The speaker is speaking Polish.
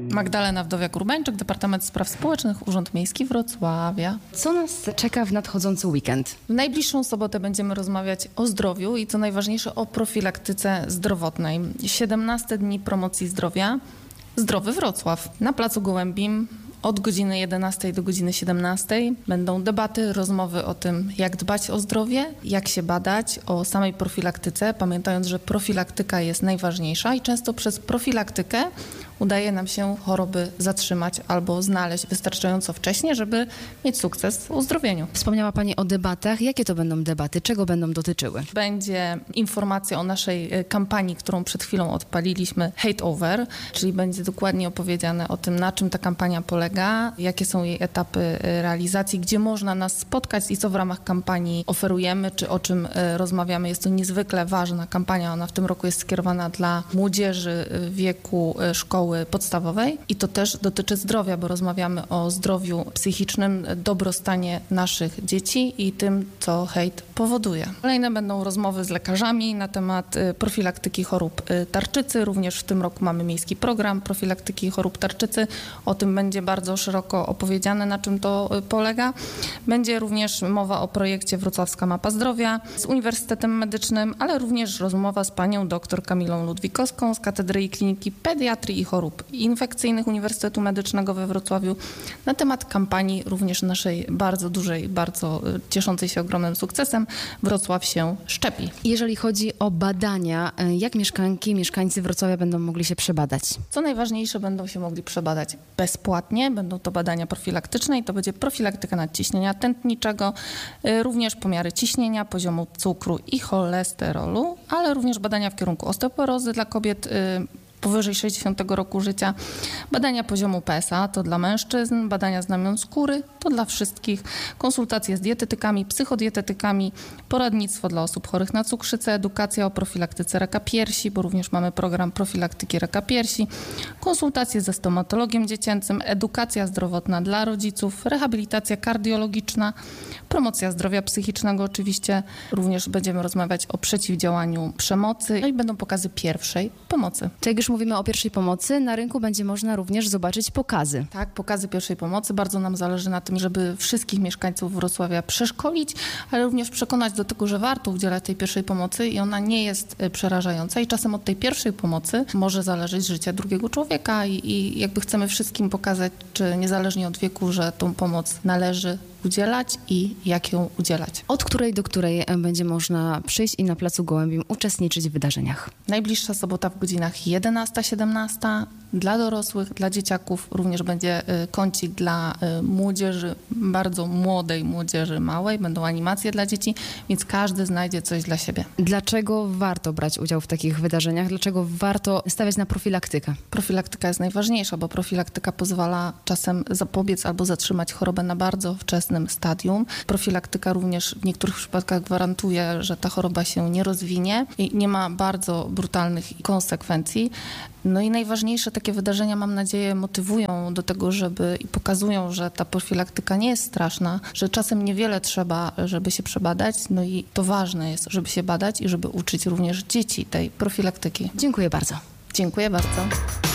Magdalena Wdowiak-Urbańczyk, Departament Spraw Społecznych, Urząd Miejski Wrocławia. Co nas czeka w nadchodzący weekend? W najbliższą sobotę będziemy rozmawiać o zdrowiu i co najważniejsze o profilaktyce zdrowotnej. 17 dni promocji zdrowia. Zdrowy Wrocław. Na Placu Gołębim od godziny 11 do godziny 17 będą debaty, rozmowy o tym, jak dbać o zdrowie, jak się badać, o samej profilaktyce, pamiętając, że profilaktyka jest najważniejsza i często przez profilaktykę udaje nam się choroby zatrzymać albo znaleźć wystarczająco wcześnie, żeby mieć sukces w uzdrowieniu. Wspomniała Pani o debatach. Jakie to będą debaty? Czego będą dotyczyły? Będzie informacja o naszej kampanii, którą przed chwilą odpaliliśmy, Hate Over, czyli będzie dokładnie opowiedziane o tym, na czym ta kampania polega, jakie są jej etapy realizacji, gdzie można nas spotkać i co w ramach kampanii oferujemy, czy o czym rozmawiamy. Jest to niezwykle ważna kampania. Ona w tym roku jest skierowana dla młodzieży w wieku szkoły podstawowej i to też dotyczy zdrowia, bo rozmawiamy o zdrowiu psychicznym, dobrostanie naszych dzieci i tym, co hejt powoduje. Kolejne będą rozmowy z lekarzami na temat profilaktyki chorób tarczycy. Również w tym roku mamy miejski program profilaktyki chorób tarczycy. O tym będzie bardzo szeroko opowiedziane, na czym to polega. Będzie również mowa o projekcie Wrocławska Mapa Zdrowia z Uniwersytetem Medycznym, ale również rozmowa z panią dr Kamilą Ludwikowską z Katedry i Kliniki Pediatrii i Chorób Infekcyjnych Uniwersytetu Medycznego we Wrocławiu na temat kampanii również naszej bardzo dużej, bardzo cieszącej się ogromnym sukcesem Wrocław się szczepi. Jeżeli chodzi o badania, jak mieszkanki, mieszkańcy Wrocławia będą mogli się przebadać? Co najważniejsze, będą się mogli przebadać bezpłatnie. Będą to badania profilaktyczne i to będzie profilaktyka nadciśnienia tętniczego, również pomiary ciśnienia, poziomu cukru i cholesterolu, ale również badania w kierunku osteoporozy dla kobiet powyżej 60 roku życia, badania poziomu PSA to dla mężczyzn, badania znamion skóry to dla wszystkich, konsultacje z dietetykami, psychodietetykami, poradnictwo dla osób chorych na cukrzycę, edukacja o profilaktyce raka piersi, bo również mamy program profilaktyki raka piersi, konsultacje ze stomatologiem dziecięcym, edukacja zdrowotna dla rodziców, rehabilitacja kardiologiczna, promocja zdrowia psychicznego oczywiście, również będziemy rozmawiać o przeciwdziałaniu przemocy, no i będą pokazy pierwszej pomocy. To jak już mówimy o pierwszej pomocy, na rynku będzie można również zobaczyć pokazy. Tak, pokazy pierwszej pomocy. Bardzo nam zależy na tym, żeby wszystkich mieszkańców Wrocławia przeszkolić, ale również przekonać do tego, że warto udzielać tej pierwszej pomocy i ona nie jest przerażająca i czasem od tej pierwszej pomocy może zależeć życie drugiego człowieka i jakby chcemy wszystkim pokazać, czy niezależnie od wieku, że tą pomoc należy udzielać i jak ją udzielać. Od której do której będzie można przyjść i na Placu Gołębim uczestniczyć w wydarzeniach? Najbliższa sobota w godzinach 11-17 dla dorosłych, dla dzieciaków. Również będzie kącik dla młodzieży, bardzo młodej młodzieży małej. Będą animacje dla dzieci, więc każdy znajdzie coś dla siebie. Dlaczego warto brać udział w takich wydarzeniach? Dlaczego warto stawiać na profilaktykę? Profilaktyka jest najważniejsza, bo profilaktyka pozwala czasem zapobiec albo zatrzymać chorobę na bardzo wczesnym stadium. Profilaktyka również w niektórych przypadkach gwarantuje, że ta choroba się nie rozwinie i nie ma bardzo brutalnych konsekwencji. No i najważniejsze, takie wydarzenia, mam nadzieję, motywują do tego, żeby i pokazują, że ta profilaktyka nie jest straszna, że czasem niewiele trzeba, żeby się przebadać. No i to ważne jest, żeby się badać i żeby uczyć również dzieci tej profilaktyki. Dziękuję bardzo. Dziękuję bardzo.